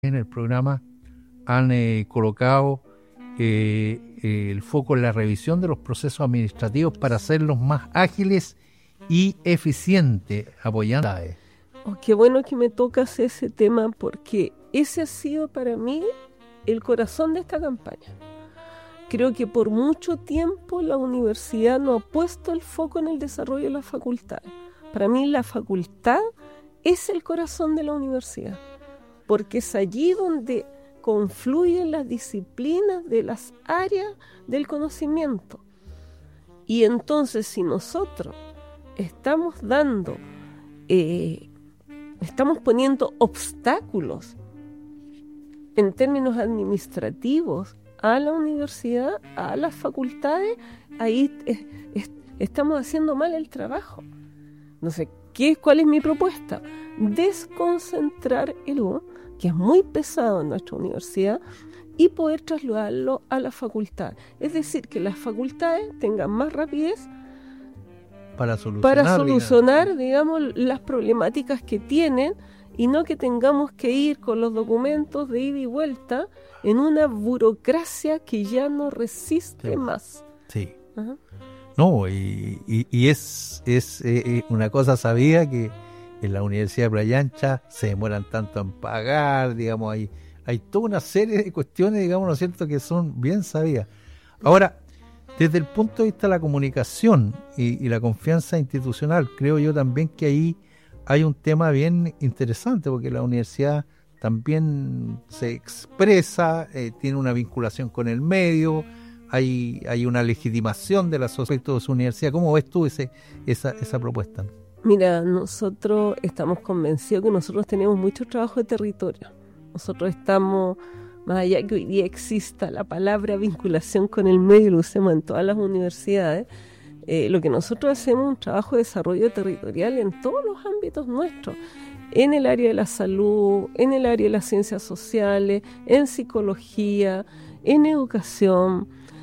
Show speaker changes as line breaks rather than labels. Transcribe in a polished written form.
en el programa han colocado el foco en la revisión de los procesos administrativos para hacerlos más ágiles y eficientes, apoyando.
Oh, qué bueno que me tocas ese tema, porque ese ha sido para mí el corazón de esta campaña. Creo que por mucho tiempo la universidad no ha puesto el foco en el desarrollo de las facultades. Para mí la facultad es el corazón de la universidad, porque es allí donde confluyen las disciplinas de las áreas del conocimiento. Y entonces, si nosotros estamos poniendo obstáculos en términos administrativos a la universidad, a las facultades, ahí estamos haciendo mal el trabajo. No sé, ¿cuál es mi propuesta? Desconcentrar el U, que es muy pesado en nuestra universidad, y poder trasladarlo a la facultad. Es decir, que las facultades tengan más rapidez para solucionar, digamos, las problemáticas que tienen, y no que tengamos que ir con los documentos de ida y vuelta en una burocracia que ya no resiste más.
Sí. Ajá. No, y es una cosa sabida que en la Universidad de Playa Ancha se demoran tanto en pagar, digamos, hay toda una serie de cuestiones, digamos, ¿no es cierto?, que son bien sabidas. Ahora, desde el punto de vista de la comunicación y la confianza institucional, creo yo también que ahí hay un tema bien interesante, porque la universidad también se expresa, tiene una vinculación con el medio, hay una legitimación de los aspectos de su universidad. ¿Cómo ves tú esa propuesta?
Mira, nosotros estamos convencidos que nosotros tenemos mucho trabajo de territorio. Nosotros estamos, más allá que hoy día exista la palabra vinculación con el medio, lo usemos en todas las universidades, lo que nosotros hacemos es un trabajo de desarrollo territorial en todos los ámbitos nuestros, en el área de la salud, en el área de las ciencias sociales, en psicología, en educación.